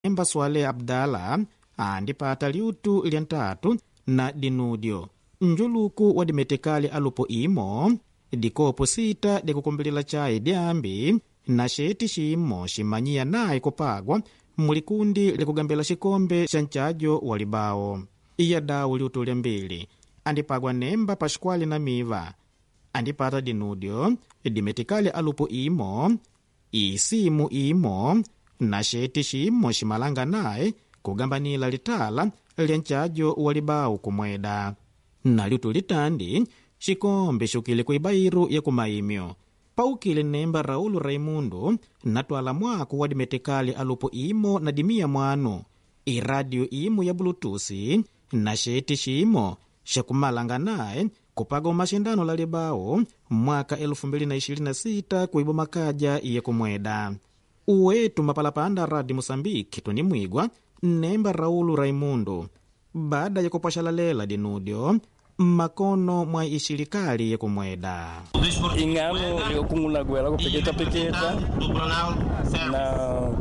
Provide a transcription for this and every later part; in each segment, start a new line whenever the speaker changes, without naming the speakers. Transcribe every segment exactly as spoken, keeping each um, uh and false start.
Emba Swale Abdala andipata liutu liantatu na dinudio njuluku wa dimetekali alupo imo dikopo sita dikukumbilila chai diambi na sheti shimo shimanyia naye kupagwa mulikundi likugambela shikombe shanchajo walibao. Iya dawu liutu liambili andipagwa Nemba Pasquale na Miva andipata dinudio dimetekali alupo imo isimu imo na sheti shimo shimalanga naye kugambanila litala lianchajo walibao kumweda. Na liutu litandi shikombe shukile kuibairu ya kumaimyo paukile Nemba Raulu Raimundo natwala mwaku wa dimetekali alupo imo na dimia mwanu iradio imo ya bluetooth na sheti shimo shakumalanga naye kupaga umashindano lalibao mwaka elfu mbili na ishirini na sita kuibo makaja ya kumweda. Uwetu mapalapanda radi Mosambiki tuni mwigwa Nemba Raulu Raimundo baada ya kupashalalela dinudio makono mwa ishilikali ya kumweda.
Ingano yokunguna gwela kupeketa peketa na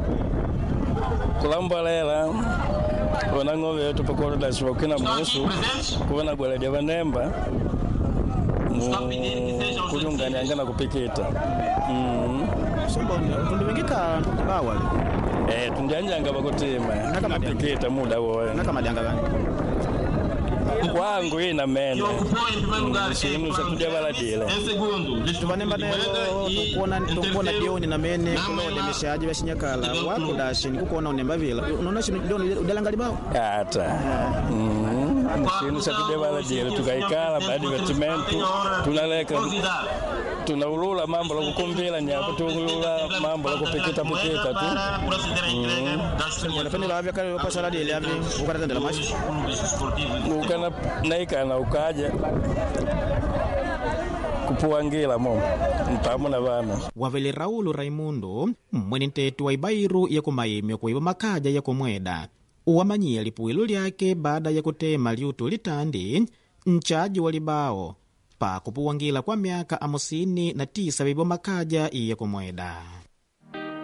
kulambalela wana ngove yetu pakoro da shokina mwesu kuona gwela dia Nemba kulungani angana kupeketa. Mm.
Sombo tundibingika bawali.
Eh tunjanjanga bakotema nakapeketa muda wowe
nakamadanga gani
kwangu ina mene simu za kudia baladile
tuvanemba nero tukona tukona dioni na mene kulode mishaji bashinyakala wako dashi nikuona unemba vila unaona shino dioni udalangali bao
hata mm simu za kudia baladile tukaikala baada ya timentu tunaleka tunaulula mambo la kukumbila nyapo tuulula mambo la kupeketa peketa tu.
Mm. Unapenda avya kale pasha la dile avi ukatendela mashi.
Ukana naika ukaja kupuangila momo ntamu na bana.
Wavele Raulu Raimundo mwene ntetu wa ibairu ya kumaimyo kuiba makaja ya kumweda. Uwamanyia lipuilu lyake baada ya kutema liutu litandi nchaji walibao pa kupuwangila kwa miaka amusini na tisa bibo makaja iya kumweda.